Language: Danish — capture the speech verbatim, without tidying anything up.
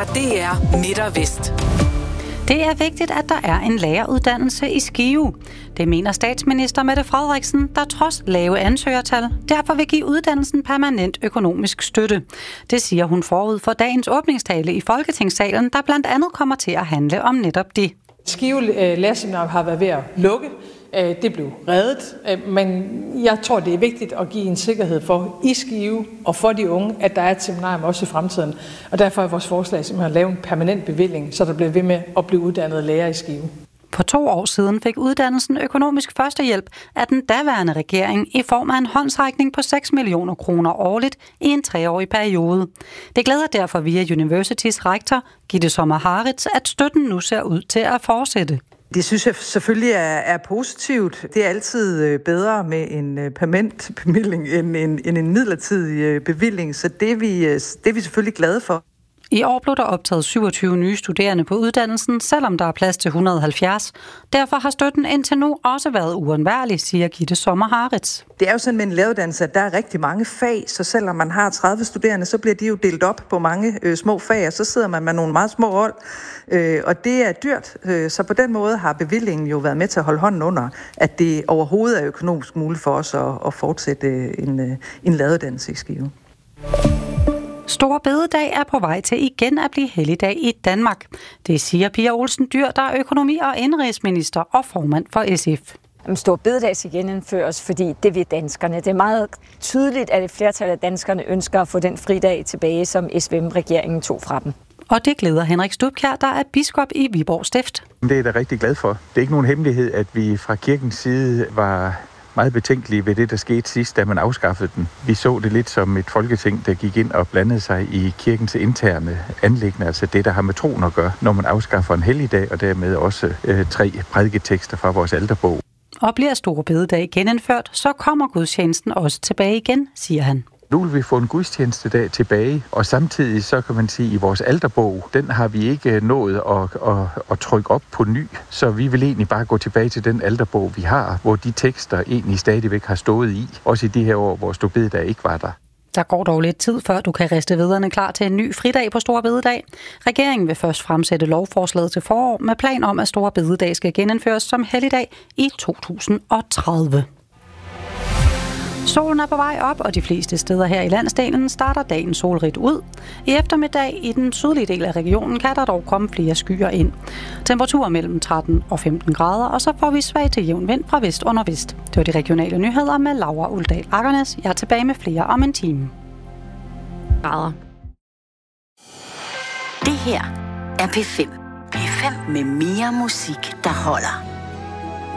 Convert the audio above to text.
fra D R Midt og Vest. Det er vigtigt, at der er en læreruddannelse i Skive. Det mener statsminister Mette Frederiksen, der trods lave ansøgertal derfor vil give uddannelsen permanent økonomisk støtte. Det siger hun forud for dagens åbningstale i Folketingssalen, der blandt andet kommer til at handle om netop det. Skive Lærerseminarium har været ved at lukke. Det blev reddet, men jeg tror, det er vigtigt at give en sikkerhed for i Skive og for de unge, at der er et seminarium også i fremtiden. Og derfor er vores forslag simpelthen at lave en permanent bevilling, så der bliver ved med at blive uddannet lærer i Skive. For to år siden fik uddannelsen økonomisk førstehjælp af den daværende regering i form af en håndsrækning på seks millioner kroner årligt i en treårig periode. Det glæder derfor via Universitys rektor, Gitte Sommer-Harritz, at støtten nu ser ud til at fortsætte. Det synes jeg selvfølgelig er, er positivt. Det er altid bedre med en permanent bevilling end en, end en midlertidig bevilling, så det er, vi, det er vi selvfølgelig glade for. I år blev der optaget syvogtyve nye studerende på uddannelsen, selvom der er plads til et hundrede og halvfjerds. Derfor har støtten indtil nu også været uundværlig, siger Gitte Sommer-Harritz. Det er jo sådan med en læreruddannelse, at der er rigtig mange fag, så selvom man har tredive studerende, så bliver de jo delt op på mange øh, små fag, og så sidder man med nogle meget små hold, øh, og det er dyrt. Øh, så på den måde har bevillingen jo været med til at holde hånden under, at det overhovedet er økonomisk muligt for os at, at fortsætte en, øh, en læreruddannelse i Skive. Store bededag er på vej til igen at blive helligdag i Danmark. Det siger Pia Olsen Dyhr, der er økonomi- og indrigsminister og formand for S F. Store bededag skal genindføres, fordi det vil danskerne. Det er meget tydeligt, at et flertal af danskerne ønsker at få den fridag tilbage, som S V M-regeringen tog fra dem. Og det glæder Henrik Stubkjær, der er biskop i Viborg Stift. Det er jeg da rigtig glad for. Det er ikke nogen hemmelighed, at vi fra kirkens side var meget betænkelige ved det, der skete sidst, da man afskaffede den. Vi så det lidt som et folketing, der gik ind og blandede sig i kirkens interne anliggende, altså det, der har med troen at gøre, når man afskaffer en helligdag, og dermed også øh, tre prædiketekster fra vores alterbog. Og bliver store bededag genindført, så kommer gudstjenesten også tilbage igen, siger han. Nu vil vi få en gudstjenestedag tilbage, og samtidig så kan man sige, at i vores alterbog, den har vi ikke nået at, at, at trykke op på ny, så vi vil egentlig bare gå tilbage til den alterbog, vi har, hvor de tekster egentlig stadigvæk har stået i, også i de her år, hvor store bededag ikke var der. Der går dog lidt tid, før du kan riste vederne klar til en ny fridag på store bededag. Regeringen vil først fremsætte lovforslaget til forår med plan om, at store bededag skal genindføres som helligdag i to tusind og tredive. Solen er på vej op, og de fleste steder her i landsdelen starter dagen solrigt ud. I eftermiddag i den sydlige del af regionen kan der dog komme flere skyer ind. Temperaturer mellem tretten og femten grader, og så får vi svag til jævn vind fra vest og nordvest. Det var de regionale nyheder med Laura Uldal Akkernes. Jeg er tilbage med flere om en time. Grader. Det her er P fem. P fem med mere musik, der holder.